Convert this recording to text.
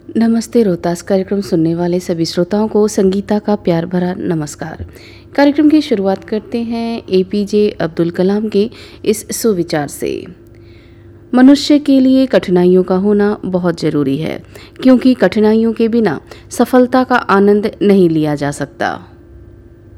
नमस्ते रोहतास कार्यक्रम सुनने वाले सभी श्रोताओं को संगीता का प्यार भरा नमस्कार। कार्यक्रम की शुरुआत करते हैं एपीजे अब्दुल कलाम के इस सुविचार से। मनुष्य के लिए कठिनाइयों का होना बहुत ज़रूरी है, क्योंकि कठिनाइयों के बिना सफलता का आनंद नहीं लिया जा सकता।